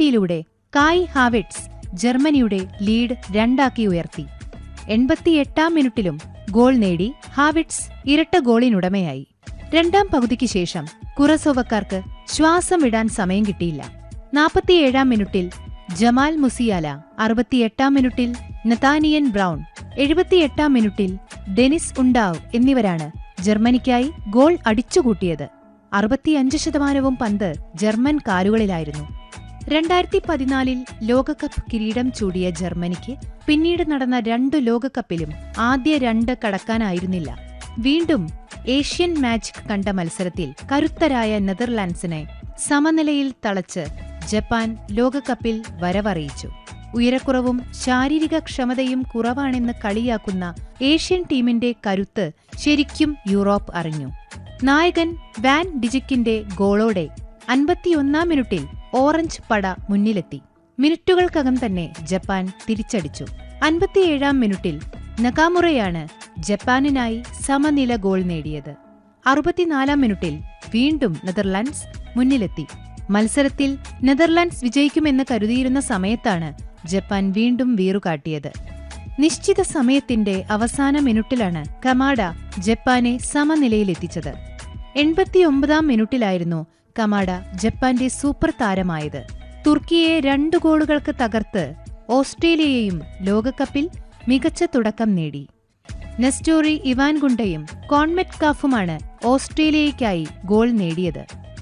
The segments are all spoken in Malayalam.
പെനാൽറ്റിയിലൂടെ കായ് ഹാവെർട്സ് ജർമ്മനിയുടെ ലീഡ് 2 ഉയർത്തി. 88 മിനിറ്റിലും ഗോൾ നേടി ഹാവെർട്സ് ഇരട്ട ഗോളിനുടമയായി. രണ്ടാം പകുതിക്ക് ശേഷം കുറസോവക്കാർക്ക് ശ്വാസം വിടാൻ സമയം കിട്ടിയില്ല. 47 മിനിറ്റിൽ ജമാൽ മുസിയാല, 68 മിനിറ്റിൽ നതാനിയൻ ബ്രൗൺ, 78 മിനിറ്റിൽ ഡെനിസ് ഉണ്ടാവ് എന്നിവരാണ് ജർമ്മനിക്കായി ഗോൾ അടിച്ചുകൂട്ടിയത്. 65% പന്ത് ജർമ്മൻ കാലുകളിലായിരുന്നു. 2014 ലോകകപ്പ് കിരീടം ചൂടിയ ജർമ്മനിക്ക് പിന്നീട് നടന്ന 2 ലോകകപ്പിലും ആദ്യ 2 കടക്കാനായിരുന്നില്ല. വീണ്ടും ഏഷ്യൻ മാജിക് കണ്ട മത്സരത്തിൽ കരുത്തരായ നെതർലാൻഡ്സിനെ സമനിലയിൽ തളച്ച് ജപ്പാൻ ലോകകപ്പിൽ വരവറിയിച്ചു. ഉയരക്കുറവും ശാരീരിക ക്ഷമതയും കുറവാണെന്ന് കളിയാക്കുന്ന ഏഷ്യൻ ടീമിന്റെ കരുത്ത് ശരിക്കും യൂറോപ്പ് അറിഞ്ഞു. നായകൻ വാൻ ഡിജിക്കിന്റെ ഗോളോടെ 51 മിനിറ്റിൽ ഓറഞ്ച് പട മുന്നിലെത്തി. മിനിറ്റുകൾക്കകം തന്നെ ജപ്പാൻ തിരിച്ചടിച്ചു. 57 മിനിറ്റിൽ നകാമുറയാണ് ജപ്പാനിനായി സമനില ഗോൾ നേടിയത്. 64 മിനിറ്റിൽ വീണ്ടും നെതർലാൻഡ്സ് മുന്നിലെത്തി. മത്സരത്തിൽ നെതർലാൻഡ്സ് വിജയിക്കുമെന്ന് കരുതിയിരുന്ന സമയത്താണ് ജപ്പാൻ വീണ്ടും വീറുകാട്ടിയത്. നിശ്ചിത സമയത്തിന്റെ അവസാന മിനിറ്റിലാണ് കമാഡ ജപ്പാനെ സമനിലയിലെത്തിച്ചത്. 89 മിനിറ്റിലായിരുന്നു കമാഡ ജപ്പാന്റെ സൂപ്പർ താരമായത്. തുർക്കിയെ 2 ഗോളുകൾക്ക് തകർത്ത് ഓസ്ട്രേലിയയും ലോകകപ്പിൽ മികച്ച തുടക്കം നേടി. നെസ്റ്റോറി ഇവാൻഗുണ്ടയും കോൺമെറ്റ്കാഫുമാണ് ഓസ്ട്രേലിയയ്ക്കായി ഗോൾ നേടിയത്.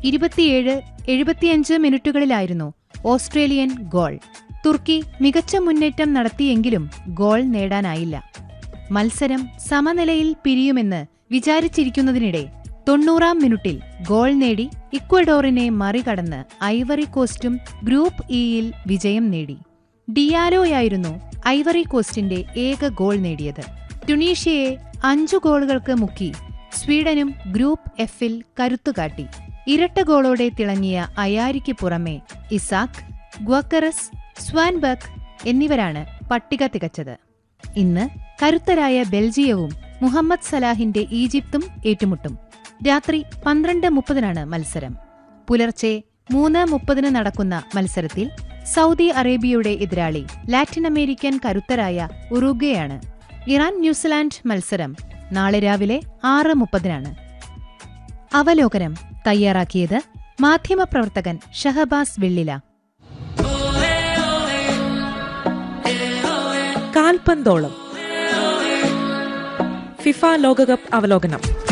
27-75 മിനിറ്റുകളിലായിരുന്നു ഓസ്ട്രേലിയൻ ഗോൾ. തുർക്കി മികച്ച മുന്നേറ്റം നടത്തിയെങ്കിലും ഗോൾ നേടാനായില്ല. മത്സരം സമനിലയിൽ പിരിയുമെന്ന് വിചാരിച്ചിരിക്കുന്നതിനിടെ 90 മിനിറ്റിൽ ഗോൾ നേടി ഇക്വഡോറിനെ മറികടന്ന് ഐവറി കോസ്റ്റും ഗ്രൂപ്പ് ഇയിൽ വിജയം നേടി. ഡിയാലോയായിരുന്നു ഐവറി കോസ്റ്റിന്റെ ഏക ഗോൾ നേടിയത്. ട്യുണീഷ്യയെ 5 ഗോളുകൾക്ക് മുക്കി സ്വീഡനും ഗ്രൂപ്പ് എഫിൽ കരുത്തുകാട്ടി. ഇരട്ട ഗോളോടെ തിളങ്ങിയ അയാരിക്ക് പുറമെ ഇസാക്ക്, ഗ്വക്കറസ്, സ്വാൻബർഗ് എന്നിവരാണ് പട്ടിക തികച്ചത്. ഇന്ന് കരുത്തരായ ബെൽജിയവും മുഹമ്മദ് സലാഹിന്റെ ഈജിപ്തും ഏറ്റുമുട്ടും. രാത്രി 12:30 മത്സരം. പുലർച്ചെ 3:30 നടക്കുന്ന മത്സരത്തിൽ സൗദി അറേബ്യയുടെ എതിരാളി ലാറ്റിനമേരിക്കൻ കരുത്തരായ ഉറുഗ്വേയാണ്. ഇറാൻ ന്യൂസിലാൻഡ് മത്സരം നാളെ രാവിലെ 6:30. അവലോകനം തയ്യാറാക്കിയത് മാധ്യമപ്രവർത്തകൻ ഷഹബാസ് വെള്ളില. കാൽപന്തോളം ഫിഫ ലോകകപ്പ് അവലോകനം.